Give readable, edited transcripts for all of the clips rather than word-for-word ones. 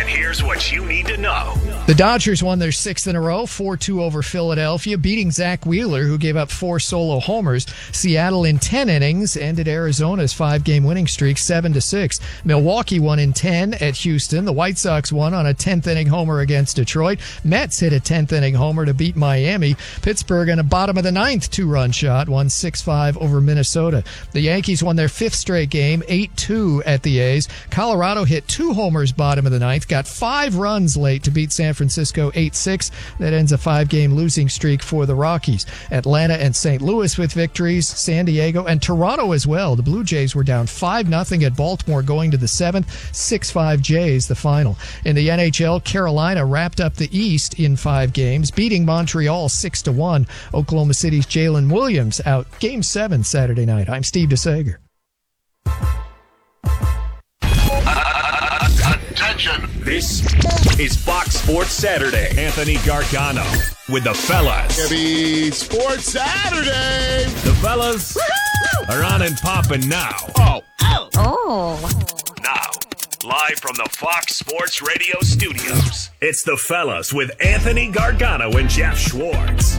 here's what you need to know. The Dodgers won their sixth in a row, 4-2 over Philadelphia, beating Zach Wheeler, who gave up 4 solo homers. Seattle in 10 innings ended Arizona's 5-game winning streak 7-6. Milwaukee won in 10 at Houston. The White Sox won on a 10th inning homer against Detroit. Mets hit a 10th inning homer to beat Miami. Pittsburgh in a bottom of the ninth 2-run shot won 6-5 over Minnesota. The Yankees won their 5th straight game, 8-2 at the A's. Colorado hit 2 homers bottom of the ninth, got 5 runs late to beat San Francisco 8-6. That ends a 5-game losing streak for the Rockies. Atlanta and St. Louis with victories, San Diego and Toronto as well. The Blue Jays were down 5-0 at Baltimore going to the 7th, 6-5 Jays the final. In the NHL, Carolina wrapped up the East in 5 games, beating Montreal 6-1. Oklahoma City's Jalen Williams out Game 7 Saturday night. I'm Steve DeSager. Attention. This is Fox Sports Saturday. Anthony Gargano with the fellas. Happy Sports Saturday. The fellas are on and popping now. Now, live from the Fox Sports Radio studios, it's the fellas with Anthony Gargano and Jeff Schwartz.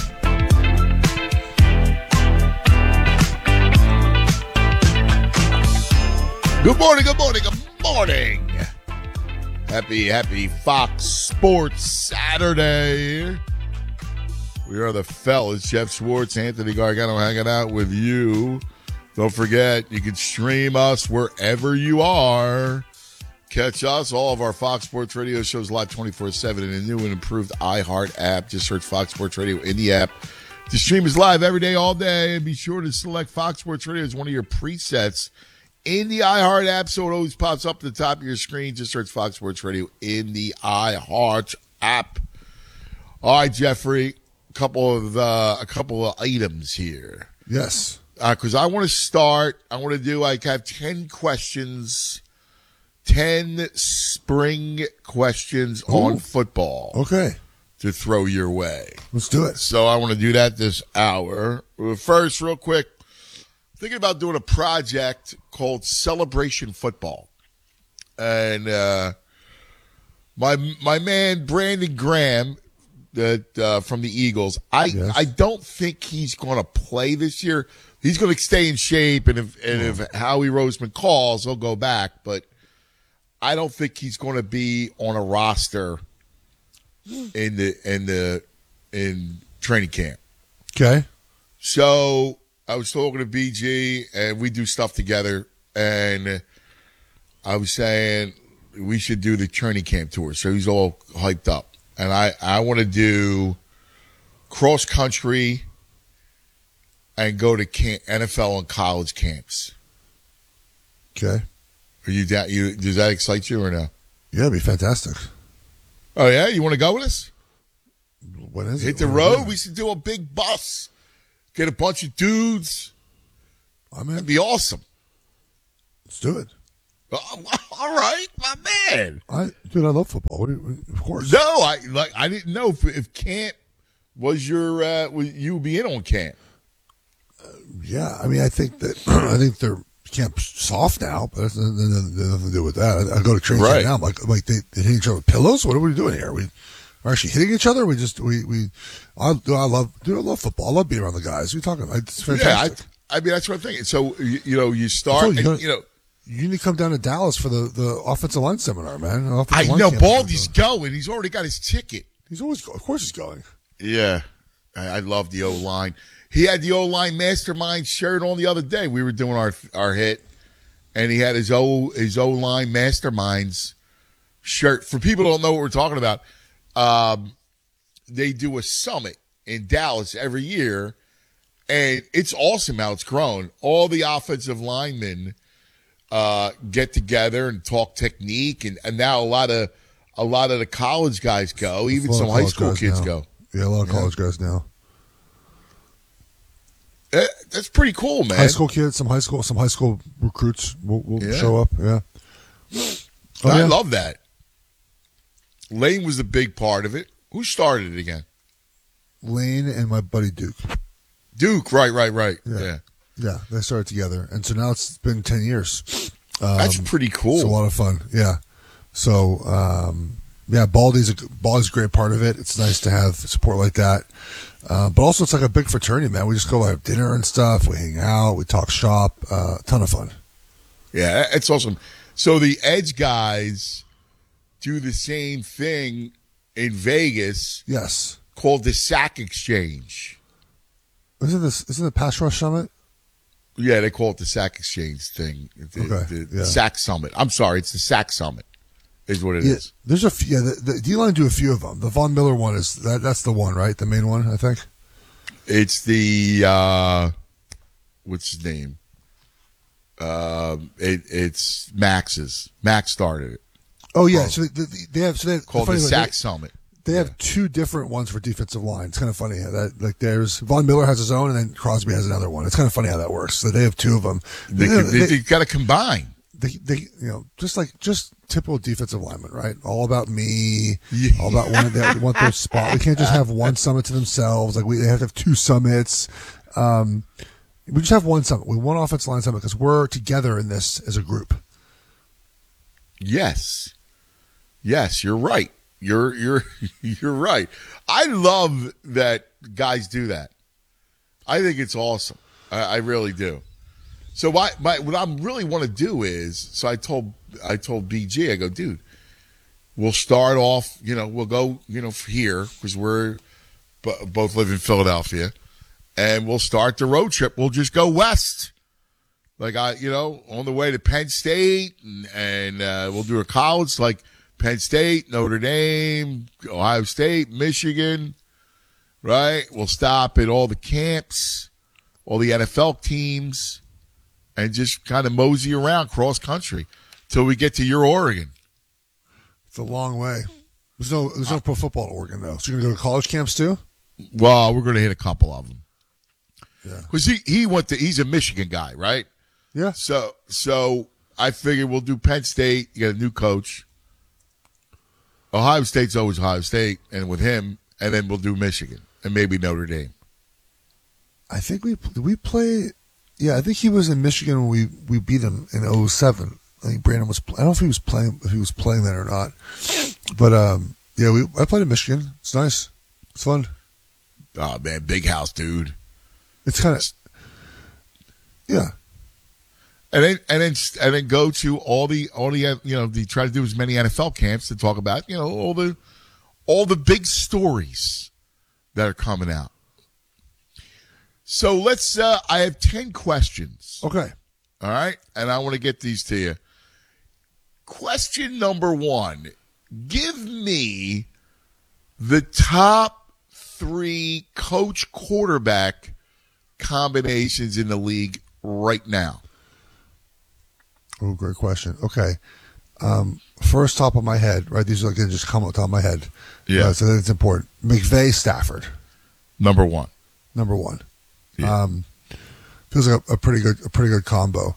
Good morning, good morning, good morning. Happy Fox Sports Saturday. We are the fellas, Jeff Schwartz, Anthony Gargano, hanging out with you. Don't forget, you can stream us wherever you are. Catch us, all of our Fox Sports Radio shows live 24/7 in a new and improved iHeart app. Just search Fox Sports Radio in the app. The stream is live every day, all day. And be sure to select Fox Sports Radio as one of your presets in the iHeart app, so it always pops up at the top of your screen. Just search Fox Sports Radio in the iHeart app. All right, Jeffrey, a couple of items here. Yes. Because I want to start. I want to do, I have 10 questions, 10 spring questions on football. Okay. To throw your way. Let's do it. So I want to do that this hour. First, real quick, thinking about doing a project called Celebration Football. And my man Brandon Graham from the Eagles, I don't think he's going to play this year. He's going to stay in shape, and if Howie Roseman calls, he'll go back. But I don't think he's going to be on a roster in training camp. Okay. So I was talking to BG, and we do stuff together, and I was saying we should do the training camp tour. So he's all hyped up. And I want to do cross country and go to NFL and college camps. Okay. Are you down? Does that excite you or no? Yeah, it'd be fantastic. Oh, yeah? You want to go with us? What is it? Hit the road? We should do a big bus. Get a bunch of dudes. That'd be awesome. Let's do it. All right, my man. I love football. Of course. No, I didn't know if camp was your you would be in on camp. Yeah, I mean, I think they're camp's soft now, but that's nothing to do with that. I go to training camp now. I'm like they hit each other with pillows. What are we doing here? We're actually hitting each other. I love football. I love being around the guys. What are you talking about? It's fantastic. Yeah, I mean that's what I'm thinking. So you start. You need to come down to Dallas for the offensive line seminar, man. I know Baldy's going. He's already got his ticket. Of course he's going. Yeah, I love the O-line. He had the O-line mastermind shirt on the other day. We were doing our hit, and he had his O-line masterminds shirt. For people who don't know what we're talking about, they do a summit in Dallas every year, and it's awesome how it's grown. All the offensive linemen get together and talk technique, and now a lot of the college guys go. Even some high school kids go. Yeah, a lot of college guys now. That's pretty cool, man. High school kids, some high school recruits will show up. Yeah, I love that. Lane was a big part of it. Who started it again? Lane and my buddy Duke. Duke, right. Yeah, they started together, and so now it's been 10 years. That's pretty cool. It's a lot of fun. Yeah, So, yeah, Baldy's a great part of it. It's nice to have support like that. But also it's like a big fraternity, man. We just go have dinner and stuff. We hang out. We talk shop. Ton of fun. Yeah, it's awesome. So the Edge guys do the same thing in Vegas. Yes. Called the Sack Exchange. Isn't it Pass Rush Summit? Yeah, they call it the Sack Exchange thing. The Sack Summit. I'm sorry, it's the Sack Summit is what it is. There's a few, the D-Line do a few of them. The Von Miller one is, that's the one, right? The main one, I think. It's the, what's his name? It's Max's. Max started it. Oh, yeah. So they have called the Sack Summit. They have two different ones for defensive line. It's kind of funny how that, like, there's Von Miller has his own, and then Crosby has another one. It's kind of funny how that works. So they have two of them. They got to combine. They just typical defensive lineman, right? All about me. All about they want their spot. We can't just have one summit to themselves. Like they have to have two summits. We just have one summit. We want offensive line summit because we're together in this as a group. Yes, you're right. You're right. I love that guys do that. I think it's awesome. I really do. So what I really want to do is, so I told BG, I go, dude, we'll start off, we'll go, here because we're both live in Philadelphia, and we'll start the road trip. We'll just go west. Like on the way to Penn State, and we'll do a college like Penn State, Notre Dame, Ohio State, Michigan, right? We'll stop at all the camps, all the NFL teams, and just kind of mosey around cross country till we get to your Oregon. It's a long way. There's no pro football in Oregon though. So you're gonna go to college camps too? Well, we're gonna hit a couple of them. Yeah, because he's a Michigan guy, right? Yeah. So I figured we'll do Penn State. You got a new coach. Ohio State's always Ohio State, and with him, and then we'll do Michigan and maybe Notre Dame. I think we play. Yeah, I think he was in Michigan when we beat him in 2007. I think Brandon was. I don't know if he was playing that or not. But I played in Michigan. It's nice. It's fun. Oh man, big house, dude. It's kind of yeah. And then go to all the they try to do as many NFL camps to talk about all the big stories that are coming out. So let's. I have 10 questions. Okay. All right, and I want to get these to you. Question number 1: give me the top 3 coach quarterback combinations in the league right now. Oh, great question. Okay. First, top of my head, right? These are going to just come off the top of my head. Yeah. So that's important. McVay, Stafford. Number one. Yeah. Feels like a pretty good combo.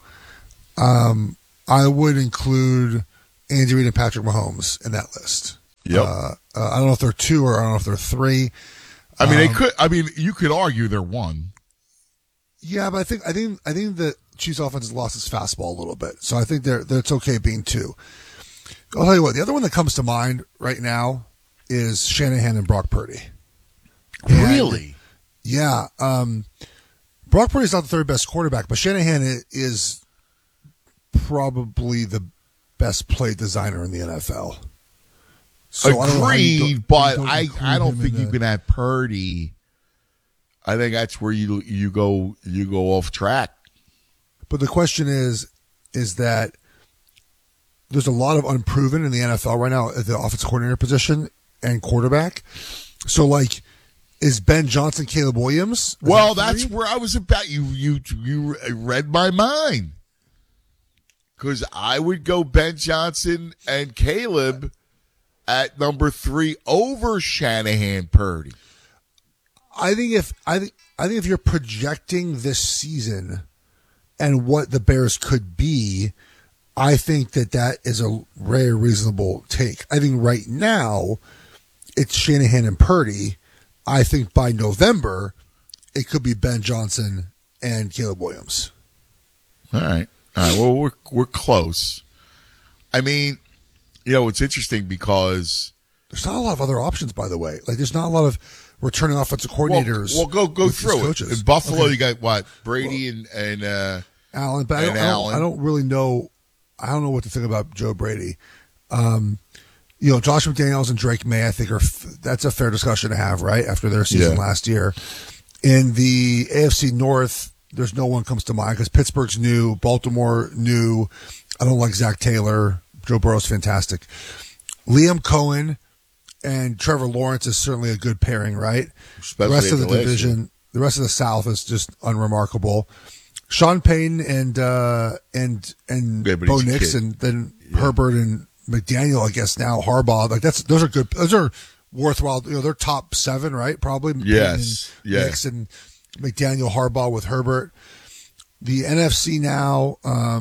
I would include Andy Reid and Patrick Mahomes in that list. Yep. I don't know if they're 2 or I don't know if they're 3. I mean, they could. I mean, you could argue they're 1. Yeah, but I think the Chiefs offense has lost its fastball a little bit, so I think it's okay being 2. I'll tell you what, the other one that comes to mind right now is Shanahan and Brock Purdy. Really? Yeah. Brock Purdy's not the third best quarterback, but Shanahan is probably the best play designer in the NFL. So agreed, but I don't think you can have Purdy. I think that's where you go off track. But the question is that there's a lot of unproven in the NFL right now at the offensive coordinator position and quarterback. So, like, is Ben Johnson, Caleb Williams? Well, that's where I was about. You read my mind. Because I would go Ben Johnson and Caleb at number 3 over Shanahan, Purdy. I think if you're projecting this season and what the Bears could be, I think that is a very reasonable take. I think right now it's Shanahan and Purdy. I think by November it could be Ben Johnson and Caleb Williams. All right. Well, we're close. I mean, It's interesting because there's not a lot of other options, by the way. Like, there's not a lot of returning offensive coordinators. Well, go through coaches. it. In Buffalo, you got what? Brady and Allen. But I don't really know. I don't know what to think about Joe Brady. Josh McDaniels and Drake May, I think that's a fair discussion to have, right? After their season last year. In the AFC North, there's no one comes to mind because Pittsburgh's new, Baltimore new. I don't like Zach Taylor. Joe Burrow's fantastic. Liam Cohen and Trevor Lawrence is certainly a good pairing, right? Especially the rest of the division, the rest of the South is just unremarkable. Sean Payton and Bo Nix, and then Herbert and McDaniel, I guess now Harbaugh. Like those are good. Those are worthwhile. They're top 7, right? Probably. Yes. Nix and McDaniel, Harbaugh with Herbert. The NFC now,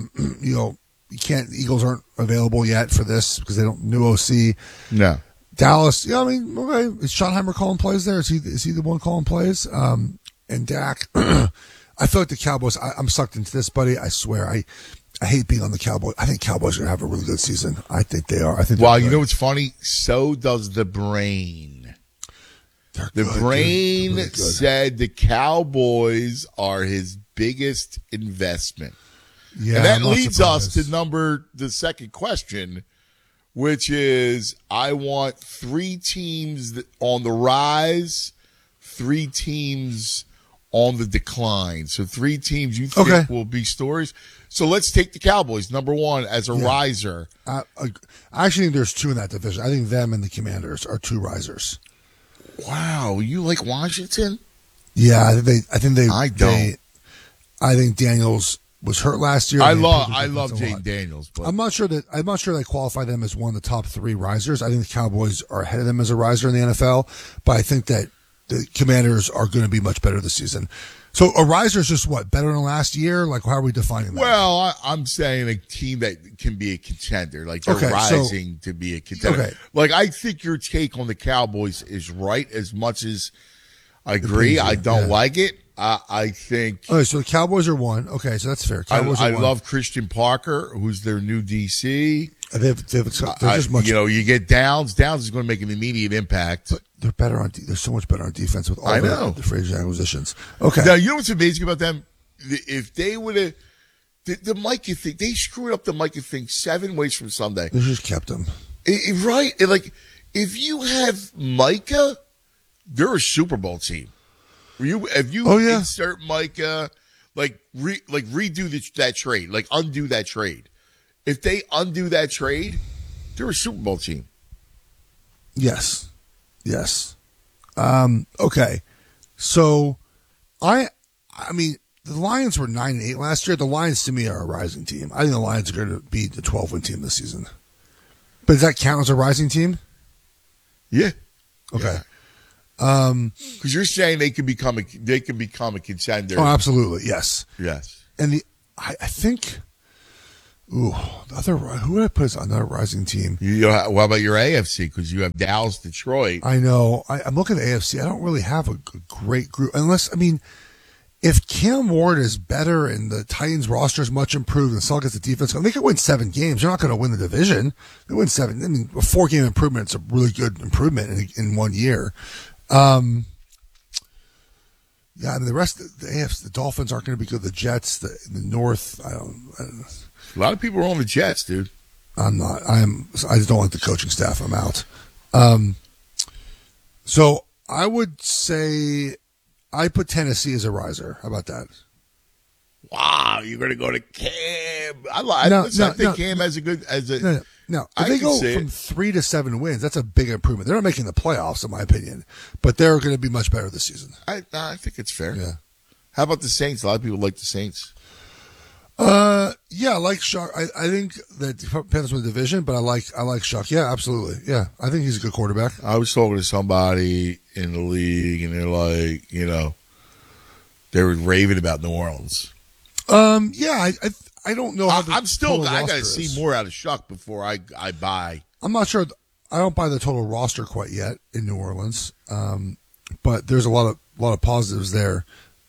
you can't. The Eagles aren't available yet for this because they don't new OC. No. Dallas. Yeah, I mean, okay. Is Schottenheimer calling plays there? Is he the one calling plays? And Dak. I feel like the Cowboys. I'm sucked into this, buddy. I swear. I hate being on the Cowboys. I think Cowboys are going to have a really good season. I think they are. Well, you know what's funny? So does the brain. The brain said the Cowboys are his biggest investment. Yeah, and that leads us to the second question, which is I want 3 teams on the rise, 3 teams on the decline. So 3 teams you think will be stories. So let's take the Cowboys, number 1, as a riser. I actually think there's 2 in that division. I think them and the Commanders are 2 risers. Wow, you like Washington? Yeah, I think they. I don't. I think Daniels was hurt last year. I love Jaden Daniels, but I'm not sure they qualify them as one of the top 3 risers. I think the Cowboys are ahead of them as a riser in the NFL, but I think that the Commanders are going to be much better this season. So a riser is just what, better than last year? Like, how are we defining that? Well, I'm saying a team that can be a contender. Like, they're rising to be a contender. Okay. Like, I think your take on the Cowboys is right as much as I agree. I don't like it. I think. Okay, so the Cowboys are 1. Okay, so that's fair. Cowboys I are 1. love Christian Parker, who's their new DC. They're just much. You get Downs. Downs is going to make an immediate impact. But they're better on. They're so much better on defense with all the free agent acquisitions. Okay. Now you know what's amazing about them? If they would have the Micah thing, they screwed up the Micah thing 7 ways from Sunday. They just kept him. Right? Like, if you have Micah, they're a Super Bowl team. If you insert Micah, redo that trade, like undo that trade. If they undo that trade, they're a Super Bowl team. Yes. Okay. So, I mean, the Lions were 9-8 last year. The Lions, to me, are a rising team. I think the Lions are going to be the 12-win team this season. But does that count as a rising team? Yeah. Okay. Because you're saying they can become a contender. Oh, absolutely. Yes. And I think. Ooh, who would I put as another rising team? What about your AFC? Because you have Dallas, Detroit. I know. I'm looking at the AFC. I don't really have a great group. Unless, I mean, if Cam Ward is better and the Titans roster is much improved and so gets the defense, they could win 7 games. They're not going to win the division. They win 7. I mean, a 4-game improvement is a really good improvement in 1 year. I mean, the rest of the AFC, the Dolphins aren't going to be good. The Jets, the North, I don't know. A lot of people are on the Jets, dude. I'm not. I just don't like the coaching staff. I'm out. So I would say I put Tennessee as a riser. How about that? Wow, you're going to go to Cam. I think Cam has a good No. If they go from 3 to 7 wins, that's a big improvement. They're not making the playoffs, in my opinion, but they're going to be much better this season. I think it's fair. Yeah. How about the Saints? A lot of people like the Saints. Yeah, I like Shuck. I think that depends on the division, but I like Shuck. Yeah, absolutely. Yeah, I think he's a good quarterback. I was talking to somebody in the league, and they're like, they were raving about New Orleans. Yeah, I don't know how the I got to see more out of Shuck before I buy. I'm not sure. I don't buy the total roster quite yet in New Orleans. But there's a lot of positives there.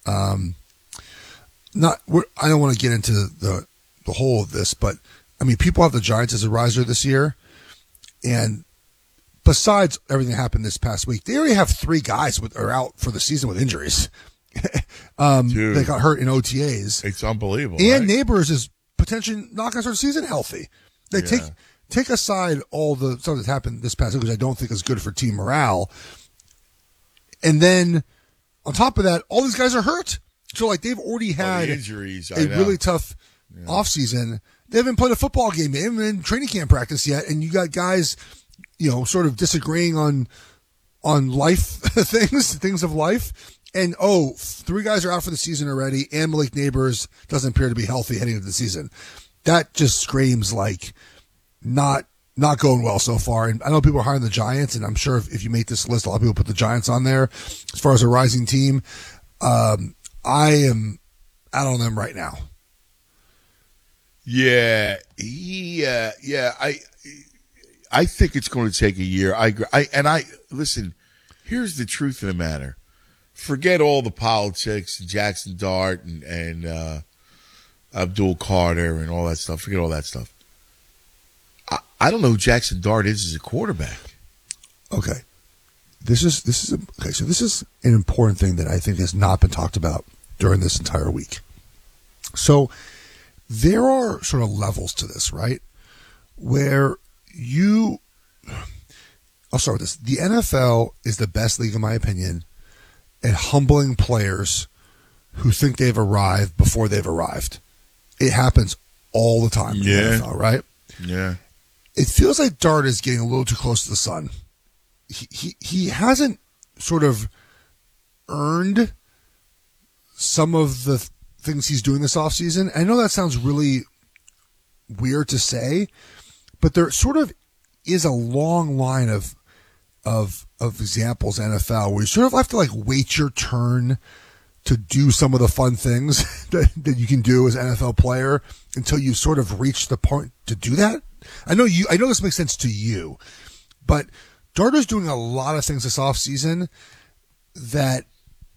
I don't want to get into the whole of this, but I mean, people have the Giants as a riser this year, And besides everything that happened this past week, they already have 3 guys are out for the season with injuries. They got hurt in OTAs. It's unbelievable. And right? Neighbors is potentially not going to start the season healthy. They take aside all the stuff that happened this past week, which I don't think is good for team morale. And then on top of that, all these guys are hurt. So like they've already had injuries, a really tough offseason. They haven't played a football game. They haven't been in training camp practice yet. And you got guys, sort of disagreeing on life things of life. And 3 guys are out for the season already. And Malik Neighbors doesn't appear to be healthy heading into the season. That just screams like not going well so far. And I know people are high on the Giants, and I'm sure if you make this list, a lot of people put the Giants on there as far as a rising team. I am out on them right now. Yeah. I think it's going to take a year. I agree. Listen, here's the truth of the matter. Forget all the politics, Jackson Dart and Abdul Carter and all that stuff. Forget all that stuff. I don't know who Jackson Dart is as a quarterback. Okay. So this is an important thing that I think has not been talked about during this entire week. So there are sort of levels to this, right? Where I'll start with this. The NFL is the best league, in my opinion, at humbling players who think they've arrived before they've arrived. It happens all the time in the NFL, right? Yeah. It feels like Dart is getting a little too close to the sun. He hasn't sort of earned some of the things he's doing this offseason. I know that sounds really weird to say, but there sort of is a long line of examples in NFL where you sort of have to like wait your turn to do some of the fun things that you can do as an NFL player until you sort of reach the point to do that. I know this makes sense to you, but Darter's doing a lot of things this offseason that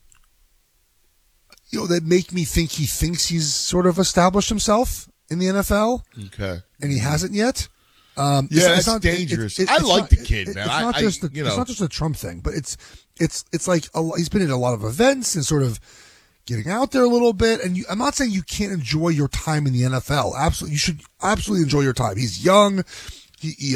that make me think he thinks he's sort of established himself in the NFL. Okay. And he hasn't yet. It's not dangerous. I like the kid, man. It's not just a Trump thing, but it's like he's been in a lot of events and sort of getting out there a little bit. And I'm not saying you can't enjoy your time in the NFL. Absolutely, you should absolutely enjoy your time. He's young. He's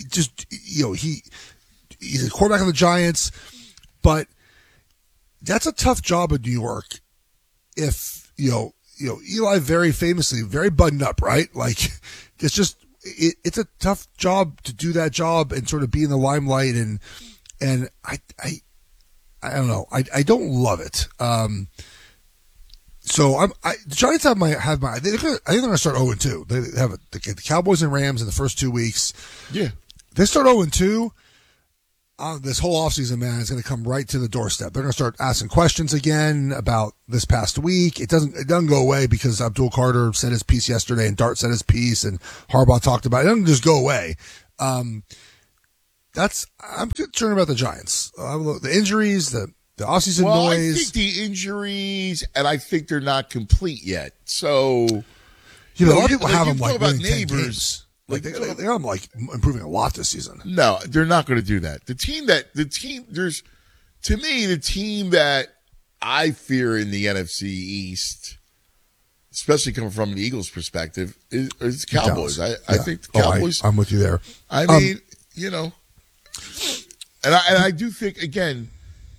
a quarterback on the Giants, but that's a tough job in New York. If Eli very famously very buttoned up, right? Like it's just. It's a tough job to do that job and sort of be in the limelight and I don't know. I don't love it. So the Giants I think they're going to start 0-2. They have the Cowboys and Rams in the first 2 weeks. Yeah. They start 0-2. This whole offseason, man, is going to come right to the doorstep. They're going to start asking questions again about this past week. It doesn't go away because Abdul Carter said his piece yesterday and Dart said his piece and Harbaugh talked about it. It doesn't just go away. I'm concerned about the Giants. The injuries, the offseason noise. I think the injuries, and I think they're not complete yet. So, a lot of people have them like winning Neighbors. 10 games. They have them like improving a lot this season. No, they're not going to do that. The team that I fear in the NFC East, especially coming from the Eagles' perspective, is Cowboys. I think the Cowboys. I'm with you there. I mean, and I do think again,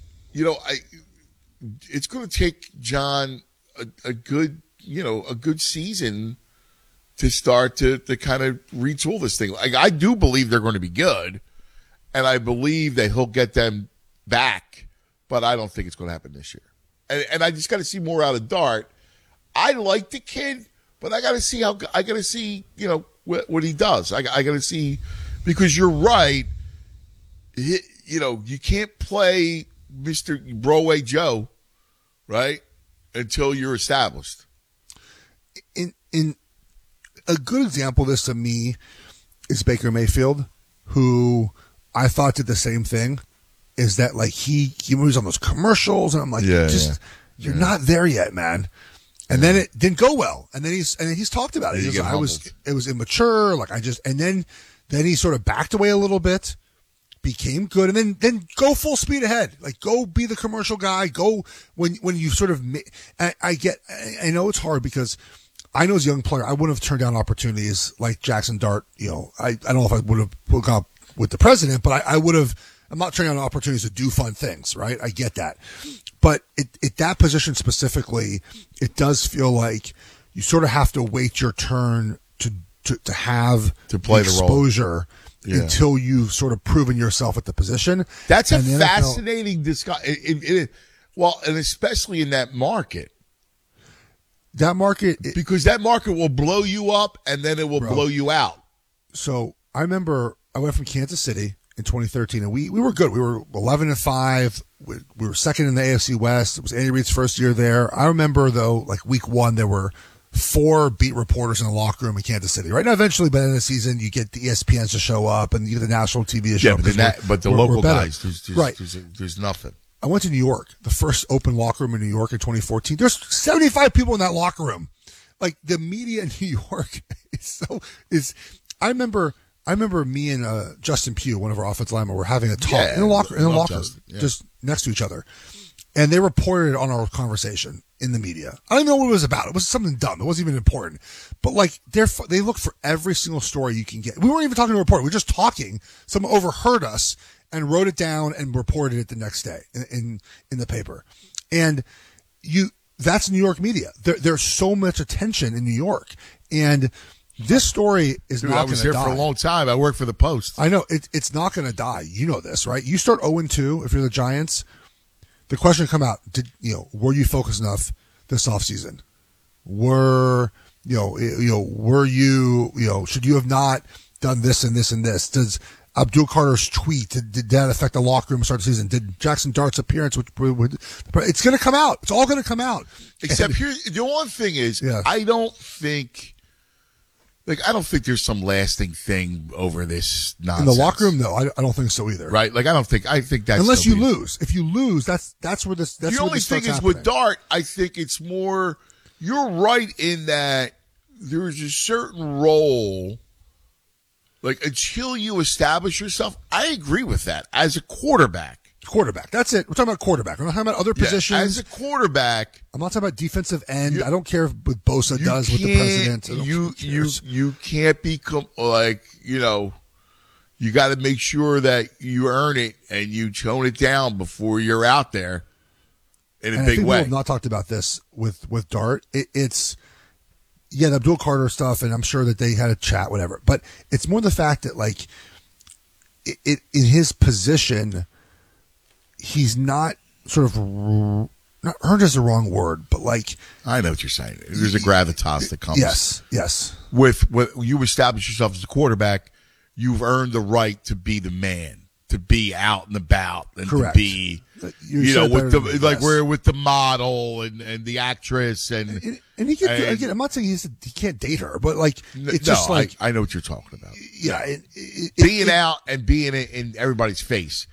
it's going to take John a good season to start to kind of retool this thing. Like, I do believe they're going to be good, and I believe that he'll get them back, but I don't think it's going to happen this year. And I just got to see more out of Dart. I like the kid, but I got to see what he does. I got to see, because you're right. You can't play Mr. Broadway Joe, right, until you're established. In a good example of this to me is Baker Mayfield, who I thought did the same thing. Is that like he moves on those commercials, and I'm like, you're not there yet, man. And then it didn't go well, and then he's talked about it. It was immature. And then Then he sort of backed away a little bit, became good, and then go full speed ahead. Like, go be the commercial guy. Go when you sort of. I know it's hard because I know as a young player, I wouldn't have turned down opportunities like Jackson Dart. You know, I don't know if I would have gone with the president, but I would have. I'm not turning down opportunities to do fun things, right? I get that. But that position specifically, it does feel like you sort of have to wait your turn to have to play the exposure until you've sort of proven yourself at the position. That's a fascinating discussion. Well, and especially in that market. That market. Because that market will blow you up and then it will blow you out. So I remember I went from Kansas City in 2013, and we were good. We were 11-5. We were second in the AFC West. It was Andy Reid's first year there. I remember, though, like week one, there were 4 beat reporters in the locker room in Kansas City. Right now, eventually, by the end of the season, you get the ESPNs to show up and you get the national TV to show up. But the local guys, there's nothing. I went to New York, the first open locker room in New York in 2014. There's 75 people in that locker room. Like, the media in New York I remember me and Justin Pugh, one of our offensive linemen, were having a talk in the locker just next to each other. And they reported on our conversation in the media. I don't even know what it was about. It was something dumb. It wasn't even important. But like they looked for every single story you can get. We weren't even talking to a reporter. We were just talking. Someone overheard us and wrote it down and reported it the next day in the paper. And that's New York media. There's so much attention in New York. And this story is not going to die. I was here for a long time. I worked for the Post. I know. It's not going to die. You know this, right? You start 0-2 if you're the Giants. The question come out, were you focused enough this offseason? Should you have not done this and this and this? Does Abdul Carter's tweet, did that affect the locker room start the season? Did Jackson Dart's appearance, it's going to come out. It's all going to come out. Except the one thing is, I don't think there's some lasting thing over this nonsense. In the locker room, no, I don't think so either. Right? Like, I think that's unless you lose. If you lose, that's where this. That's the only thing is happening. With Dart, I think it's more. You're right in that there's a certain role. Like, until you establish yourself, I agree with that as a quarterback. That's it. We're talking about quarterback. We're not talking about other positions. As a quarterback, I'm not talking about defensive end. I don't care what Bosa does with the president. You can't become you got to make sure that you earn it and you tone it down before you're out there in a big way. We have not talked about this with Dart. It's the Abdul Carter stuff, and I'm sure that they had a chat, whatever. But it's more the fact that like in his position. He's not sort of not earned is the wrong word, but like I know what you're saying. There's a gravitas that comes. Yes. With you establish yourself as a quarterback, you've earned the right to be the man, to be out and about, and Correct. To be with the model and the actress and he can. Again, I'm not saying he can't date her, but like I know what you're talking about. Yeah, being out and being in everybody's face.